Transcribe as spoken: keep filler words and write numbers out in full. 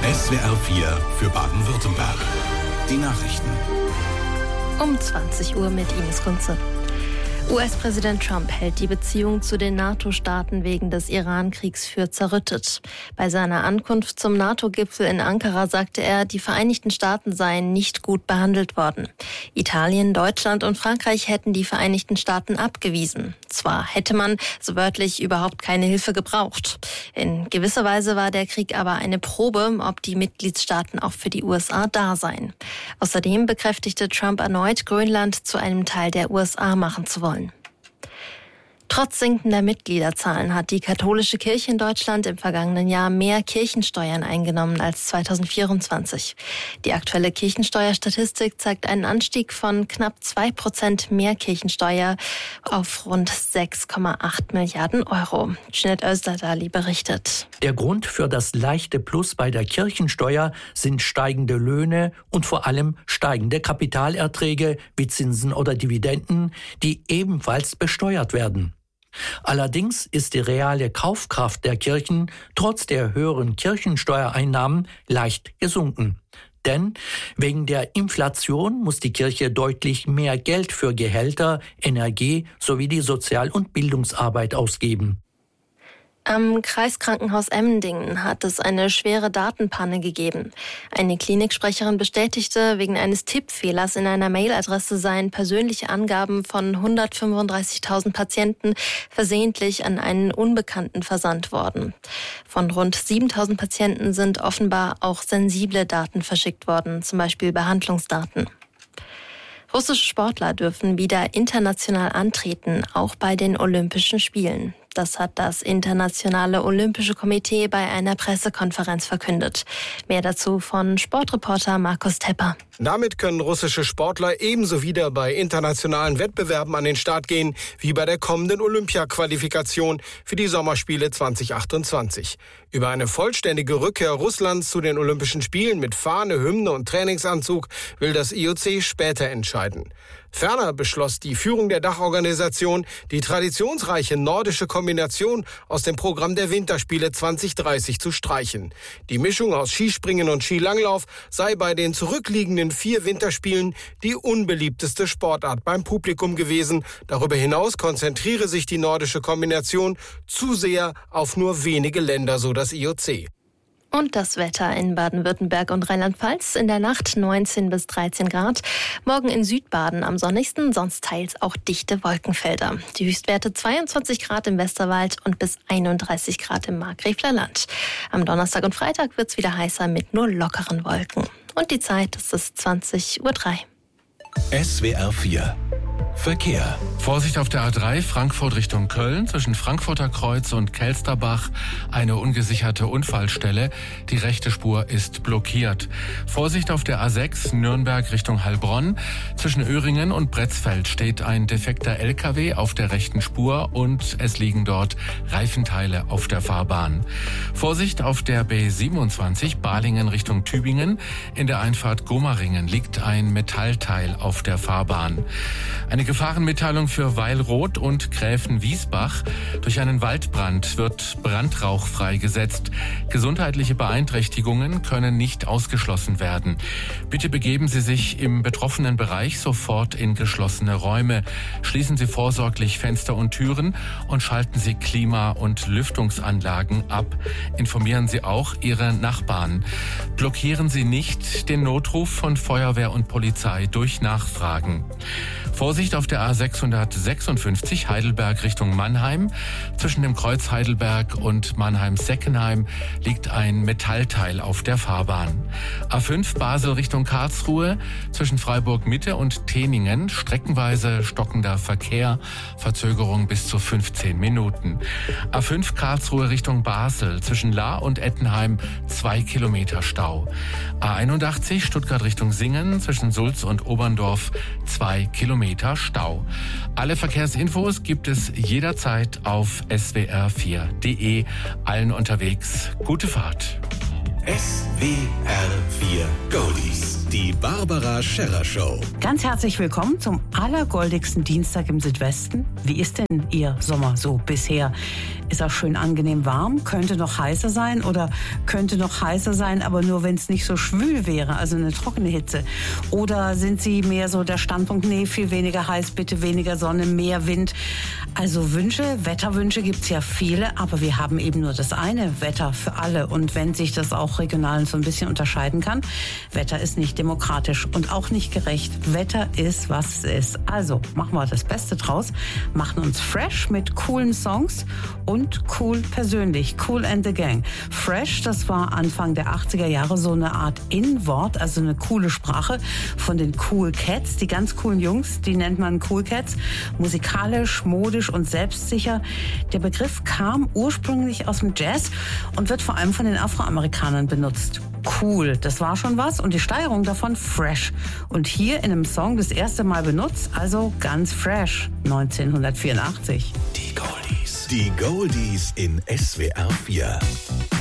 S W R vier für Baden-Württemberg. Die Nachrichten. Um zwanzig Uhr mit Ines Kunze. U S-Präsident Trump hält die Beziehung zu den NATO-Staaten wegen des Iran-Kriegs für zerrüttet. Bei seiner Ankunft zum NATO-Gipfel in Ankara sagte er, die Vereinigten Staaten seien nicht gut behandelt worden. Italien, Deutschland und Frankreich hätten die Vereinigten Staaten abgewiesen. Zwar hätte man, so wörtlich, überhaupt keine Hilfe gebraucht. In gewisser Weise war der Krieg aber eine Probe, ob die Mitgliedstaaten auch für die U S A da seien. Außerdem bekräftigte Trump erneut, Grönland zu einem Teil der U S A machen zu wollen. Trotz sinkender Mitgliederzahlen hat die katholische Kirche in Deutschland im vergangenen Jahr mehr Kirchensteuern eingenommen als zweitausendvierundzwanzig. Die aktuelle Kirchensteuerstatistik zeigt einen Anstieg von knapp zwei Prozent mehr Kirchensteuer auf rund sechs Komma acht Milliarden Euro. Jeanette Özderdali berichtet. Der Grund für das leichte Plus bei der Kirchensteuer sind steigende Löhne und vor allem steigende Kapitalerträge wie Zinsen oder Dividenden, die ebenfalls besteuert werden. Allerdings ist die reale Kaufkraft der Kirchen trotz der höheren Kirchensteuereinnahmen leicht gesunken. Denn wegen der Inflation muss die Kirche deutlich mehr Geld für Gehälter, Energie sowie die Sozial- und Bildungsarbeit ausgeben. Am Kreiskrankenhaus Emmendingen hat es eine schwere Datenpanne gegeben. Eine Kliniksprecherin bestätigte, wegen eines Tippfehlers in einer Mailadresse seien persönliche Angaben von hundertfünfunddreißigtausend Patienten versehentlich an einen Unbekannten versandt worden. Von rund siebentausend Patienten sind offenbar auch sensible Daten verschickt worden, zum Beispiel Behandlungsdaten. Russische Sportler dürfen wieder international antreten, auch bei den Olympischen Spielen. Das hat das Internationale Olympische Komitee bei einer Pressekonferenz verkündet. Mehr dazu von Sportreporter Markus Tepper. Damit können russische Sportler ebenso wieder bei internationalen Wettbewerben an den Start gehen, wie bei der kommenden Olympia-Qualifikation für die Sommerspiele zwanzig achtundzwanzig. Über eine vollständige Rückkehr Russlands zu den Olympischen Spielen mit Fahne, Hymne und Trainingsanzug will das I O C später entscheiden. Ferner beschloss die Führung der Dachorganisation, die traditionsreiche nordische Kombination aus dem Programm der Winterspiele zwanzig dreißig zu streichen. Die Mischung aus Skispringen und Skilanglauf sei bei den zurückliegenden vier Winterspielen die unbeliebteste Sportart beim Publikum gewesen. Darüber hinaus konzentriere sich die nordische Kombination zu sehr auf nur wenige Länder, so das I O C. Und das Wetter in Baden-Württemberg und Rheinland-Pfalz: in der Nacht neunzehn bis dreizehn Grad. Morgen in Südbaden am sonnigsten, sonst teils auch dichte Wolkenfelder. Die Höchstwerte zweiundzwanzig Grad im Westerwald und bis einunddreißig Grad im Markgräfler Land. Am Donnerstag und Freitag wird es wieder heißer mit nur lockeren Wolken. Und die Zeit, es ist zwanzig Uhr drei. S W R vier Verkehr. Vorsicht auf der A drei Frankfurt Richtung Köln. Zwischen Frankfurter Kreuz und Kelsterbach eine ungesicherte Unfallstelle. Die rechte Spur ist blockiert. Vorsicht auf der A sechs Nürnberg Richtung Heilbronn. Zwischen Öhringen und Bretzfeld steht ein defekter L K W auf der rechten Spur und es liegen dort Reifenteile auf der Fahrbahn. Vorsicht auf der B siebenundzwanzig Balingen Richtung Tübingen. In der Einfahrt Gomaringen liegt ein Metallteil auf der Fahrbahn. Eine Gefahrenmitteilung für Weilroth und Gräfenwiesbach. Durch einen Waldbrand wird Brandrauch freigesetzt. Gesundheitliche Beeinträchtigungen können nicht ausgeschlossen werden. Bitte begeben Sie sich im betroffenen Bereich sofort in geschlossene Räume. Schließen Sie vorsorglich Fenster und Türen und schalten Sie Klima- und Lüftungsanlagen ab. Informieren Sie auch Ihre Nachbarn. Blockieren Sie nicht den Notruf von Feuerwehr und Polizei durch Nachfragen. Vorsicht auf der A sechshundertsechsundfünfzig Heidelberg Richtung Mannheim. Zwischen dem Kreuz Heidelberg und Mannheim-Seckenheim liegt ein Metallteil auf der Fahrbahn. A fünf Basel Richtung Karlsruhe. Zwischen Freiburg-Mitte und Teningen streckenweise stockender Verkehr. Verzögerung bis zu fünfzehn Minuten. A fünf Karlsruhe Richtung Basel. Zwischen Lahr und Ettenheim zwei Kilometer Stau. A einundachtzig Stuttgart Richtung Singen. Zwischen Sulz und Oberndorf zwei Kilometer Stau. Alle Verkehrsinfos gibt es jederzeit auf S W R vier Punkt de. Allen unterwegs gute Fahrt. S W R vier Goldies. Die Barbara Scherrer Show. Ganz herzlich willkommen zum allergoldigsten Dienstag im Südwesten. Wie ist denn Ihr Sommer so bisher? Ist auch schön angenehm warm? Könnte noch heißer sein oder könnte noch heißer sein, aber nur wenn es nicht so schwül wäre, also eine trockene Hitze? Oder sind Sie mehr so der Standpunkt, nee, viel weniger heiß, bitte weniger Sonne, mehr Wind? Also Wünsche, Wetterwünsche gibt es ja viele, aber wir haben eben nur das eine Wetter für alle. Und wenn sich das auch regional so ein bisschen unterscheiden kann, Wetter ist nicht demokratisch und auch nicht gerecht. Wetter ist, was es ist. Also machen wir das Beste draus, machen uns fresh mit coolen Songs und cool persönlich. Cool and the Gang. Fresh, das war Anfang der achtziger Jahre so eine Art In-Wort, also eine coole Sprache von den Cool Cats. Die ganz coolen Jungs, die nennt man Cool Cats. Musikalisch, modisch und selbstsicher. Der Begriff kam ursprünglich aus dem Jazz und wird vor allem von den Afroamerikanern benutzt. Cool, das war schon was und die Steigerung davon fresh. Und hier in einem Song das erste Mal benutzt, also ganz fresh, neunzehnhundertvierundachtzig. Die Goldies. Die Goldies in S W R vier.